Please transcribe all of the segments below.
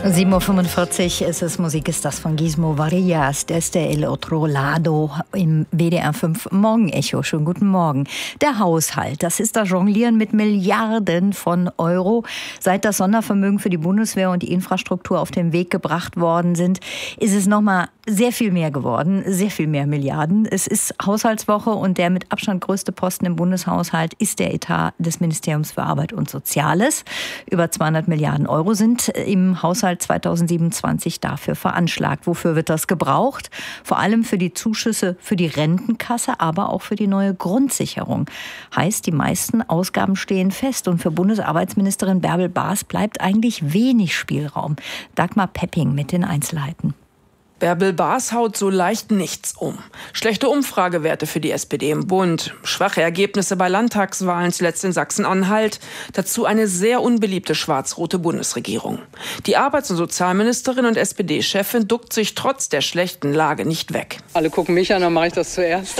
7:45 Uhr ist es. Musik ist das von Gizmo Varillas, Desde el otro lado im WDR 5 Morgenecho. Schönen guten Morgen. Der Haushalt, das ist das Jonglieren mit Milliarden von Euro. Seit das Sondervermögen für die Bundeswehr und die Infrastruktur auf den Weg gebracht worden sind, ist es nochmal sehr viel mehr geworden, sehr viel mehr Milliarden. Es ist Haushaltswoche und der mit Abstand größte Posten im Bundeshaushalt ist der Etat des Ministeriums für Arbeit und Soziales. Über 200 Milliarden Euro sind im Haushalt 2027 dafür veranschlagt. Wofür wird das gebraucht? Vor allem für die Zuschüsse für die Rentenkasse, aber auch für die neue Grundsicherung. Heißt, die meisten Ausgaben stehen fest und für Bundesarbeitsministerin Bärbel Baas bleibt eigentlich wenig Spielraum. Dagmar Pepping mit den Einzelheiten. Bärbel Baas haut so leicht nichts um. Schlechte Umfragewerte für die SPD im Bund, schwache Ergebnisse bei Landtagswahlen, zuletzt in Sachsen-Anhalt, dazu eine sehr unbeliebte schwarz-rote Bundesregierung. Die Arbeits- und Sozialministerin und SPD-Chefin duckt sich trotz der schlechten Lage nicht weg. Alle gucken mich an, dann mache ich das zuerst.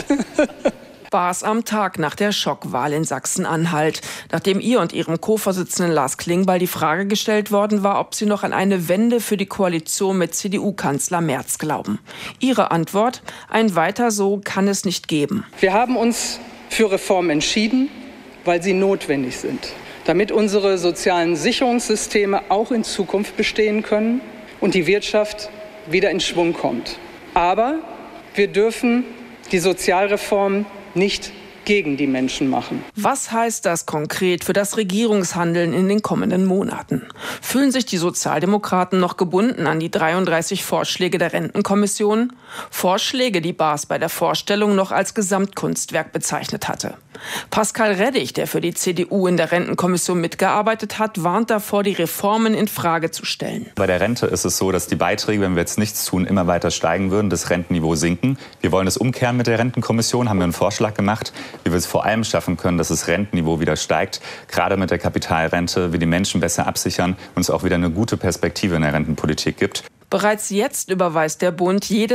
Baas am Tag nach der Schockwahl in Sachsen-Anhalt, nachdem ihr und ihrem Co-Vorsitzenden Lars Klingbeil die Frage gestellt worden war, ob sie noch an eine Wende für die Koalition mit CDU-Kanzler Merz glauben. Ihre Antwort: ein Weiter so kann es nicht geben. Wir haben uns für Reformen entschieden, weil sie notwendig sind, damit unsere sozialen Sicherungssysteme auch in Zukunft bestehen können und die Wirtschaft wieder in Schwung kommt. Aber wir dürfen die Sozialreformen nicht gegen die Menschen machen. Was heißt das konkret für das Regierungshandeln in den kommenden Monaten? Fühlen sich die Sozialdemokraten noch gebunden an die 33 Vorschläge der Rentenkommission? Vorschläge, die Baas bei der Vorstellung noch als Gesamtkunstwerk bezeichnet hatte. Pascal Reddig, der für die CDU in der Rentenkommission mitgearbeitet hat, warnt davor, die Reformen in Frage zu stellen. Bei der Rente ist es so, dass die Beiträge, wenn wir jetzt nichts tun, immer weiter steigen würden, das Rentenniveau sinken. Wir wollen es umkehren mit der Rentenkommission, haben wir einen Vorschlag gemacht, wie wir es vor allem schaffen können, dass das Rentenniveau wieder steigt. Gerade mit der Kapitalrente, wir die Menschen besser absichern und es auch wieder eine gute Perspektive in der Rentenpolitik gibt. Bereits jetzt überweist der Bund jede